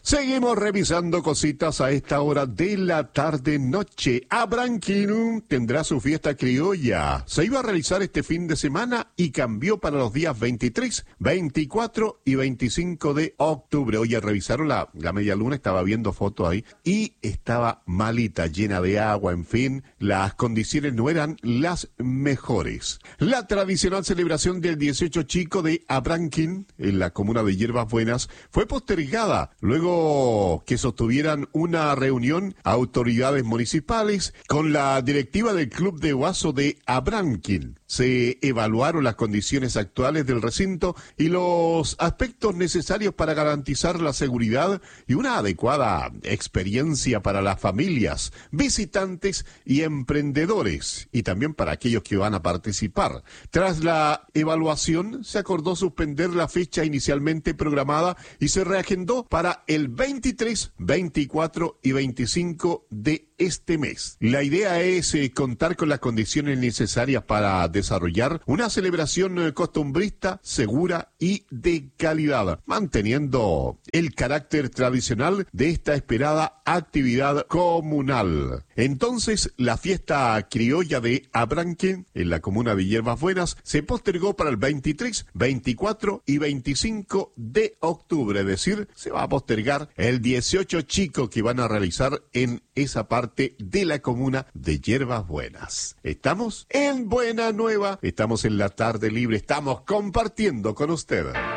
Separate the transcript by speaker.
Speaker 1: Seguimos revisando cositas a esta hora de la tarde-noche. Abranquín tendrá su fiesta criolla. Se iba a realizar este fin de semana y cambió para los días 23, 24 y 25 de octubre. Oye, revisaron la media luna, estaba viendo fotos ahí y estaba malita, llena de agua, en fin, las condiciones no eran las mejores. La tradicional celebración del 18 chico de Abranquín, en la comuna de Hierbas Buenas, fue postergada luego que sostuvieran una reunión autoridades municipales con la directiva del Club de Ovaso de Abranquín. Se evaluaron las condiciones actuales del recinto y los aspectos necesarios para garantizar la seguridad y una adecuada experiencia para las familias, visitantes y emprendedores, y también para aquellos que van a participar. Tras la evaluación, se acordó suspender la fecha inicialmente programada y se reagendó para el 23, 24 y 25 de este mes. La idea es contar con las condiciones necesarias para desarrollar una celebración costumbrista, segura y de calidad, manteniendo el carácter tradicional de esta esperada actividad comunal. Entonces, la fiesta criolla de Abranquín, en la comuna de Hierbas Buenas, se postergó para el 23, 24 y 25 de octubre, es decir, se va a postergar el 18 chico que van a realizar en esa parte de la comuna de Hierbas Buenas. Estamos en Buena Nueva, estamos en la tarde libre, estamos compartiendo con usted.